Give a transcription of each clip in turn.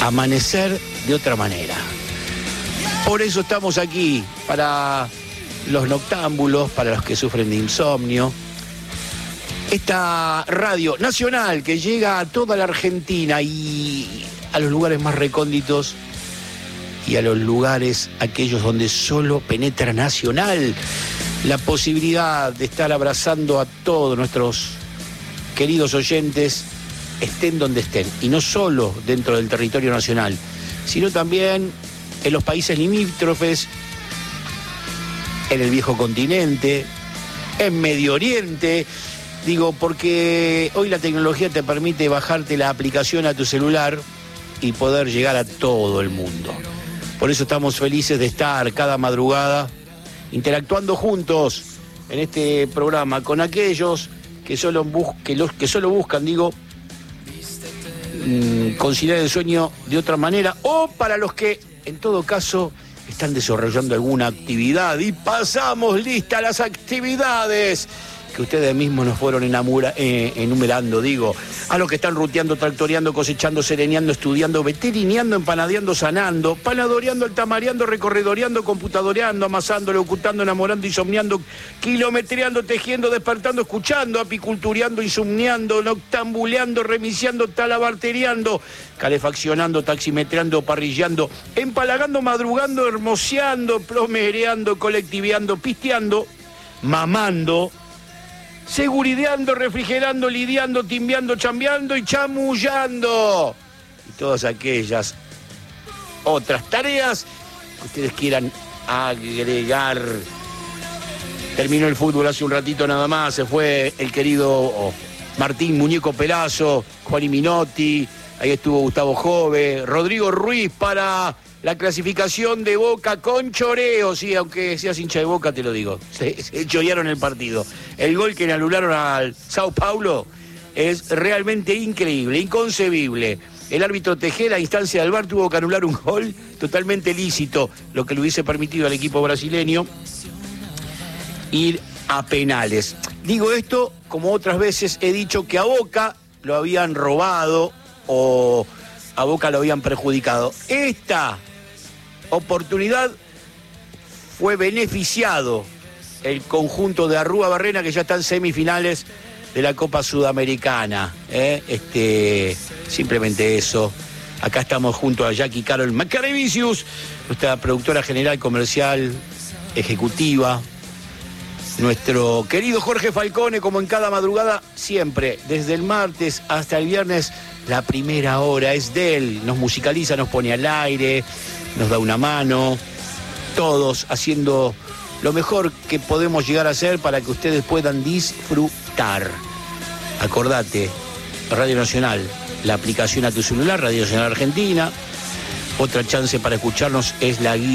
Amanecer de otra manera. Por eso estamos aquí, para los noctámbulos, para los que sufren de insomnio. Esta radio nacional que llega a toda la Argentina y a los lugares más recónditos y a los lugares aquellos donde solo penetra Nacional. La posibilidad de estar abrazando a todos nuestros queridos oyentes, estén donde estén, y no solo dentro del territorio nacional, sino también en los países limítrofes, en el viejo continente, en Medio Oriente. Digo, porque hoy la tecnología te permite bajarte la aplicación a tu celular y poder llegar a todo el mundo. Por eso estamos felices de estar cada madrugada interactuando juntos en este programa con aquellos que solo buscan, conciliar el sueño de otra manera, o para los que en todo caso están desarrollando alguna actividad. Y pasamos lista a las actividades que ustedes mismos nos fueron enumerando, a los que están ruteando, tractoreando, cosechando, sereneando, estudiando, veterineando, empanadeando, sanando, panadoreando, altamareando, recorredoreando, computadoreando, amasando, locutando, enamorando, insomniando, kilometreando, tejiendo, despertando, escuchando, apicultureando, insomniando, noctambuleando, remiciando, talabarteriando, calefaccionando, taximetreando, parrillando, empalagando, madrugando, hermoseando, plomereando, colectiveando, pisteando, mamando, segurideando, refrigerando, lidiando, timbeando, chambeando y chamullando. Y todas aquellas otras tareas que ustedes quieran agregar. Terminó el fútbol hace un ratito nada más, se fue el querido Martín Muñeco Pelazo, Juan Minotti, ahí estuvo Gustavo Jove, Rodrigo Ruiz para la clasificación de Boca con choreo, sí, aunque seas hincha de Boca te lo digo, se chorearon el partido. El gol que le anularon al Sao Paulo es realmente increíble, inconcebible. El árbitro Tejera, a instancia del VAR, tuvo que anular un gol totalmente lícito, lo que le hubiese permitido al equipo brasileño ir a penales. Digo esto como otras veces he dicho que a Boca lo habían robado o a Boca lo habían perjudicado. Esta oportunidad fue beneficiado el conjunto de Arrúa Barrena, que ya está en semifinales de la Copa Sudamericana. Simplemente eso. Acá estamos junto a Jackie Carol Macarevicius, nuestra productora general, comercial, ejecutiva. Nuestro querido Jorge Falcone, como en cada madrugada, siempre, desde el martes hasta el viernes, la primera hora es de él. Nos musicaliza, nos pone al aire, nos da una mano, todos haciendo lo mejor que podemos llegar a hacer para que ustedes puedan disfrutar. Acordate, Radio Nacional, la aplicación a tu celular, Radio Nacional Argentina. Otra chance para escucharnos es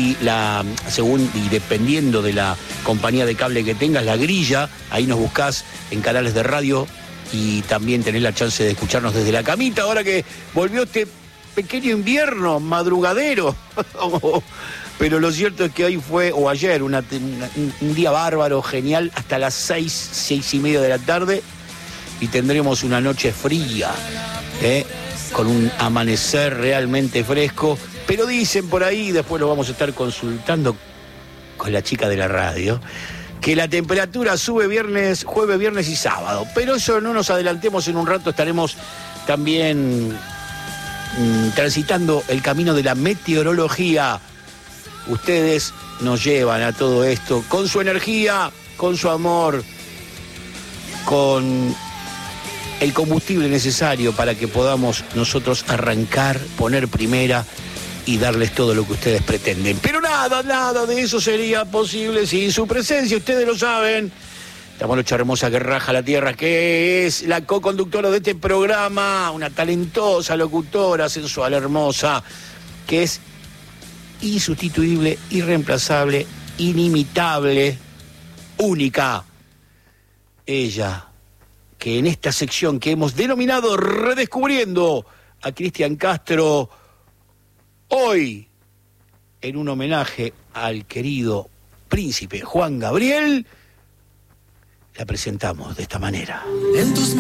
según y dependiendo de la compañía de cable que tengas, la grilla. Ahí nos buscás en canales de radio y también tenés la chance de escucharnos desde la camita. Ahora que volvió este pequeño invierno madrugadero. Pero lo cierto es que hoy fue, o ayer, un día bárbaro, genial, hasta las 6:30 de la tarde. Y tendremos una noche fría, con un amanecer realmente fresco. Pero dicen por ahí, después lo vamos a estar consultando con la chica de la radio, que la temperatura sube jueves, viernes y sábado. Pero eso no nos adelantemos, en un rato estaremos también transitando el camino de la meteorología. Ustedes nos llevan a todo esto con su energía, con su amor, con el combustible necesario para que podamos nosotros arrancar, poner primera y darles todo lo que ustedes pretenden. Pero nada de eso sería posible sin su presencia, ustedes lo saben. Esta morocha hermosa que raja la tierra, que es la co-conductora de este programa, una talentosa locutora, sensual, hermosa, que es insustituible, irreemplazable, inimitable, única. Ella, que en esta sección que hemos denominado Redescubriendo a Cristian Castro, hoy, en un homenaje al querido príncipe Juan Gabriel, la presentamos de esta manera.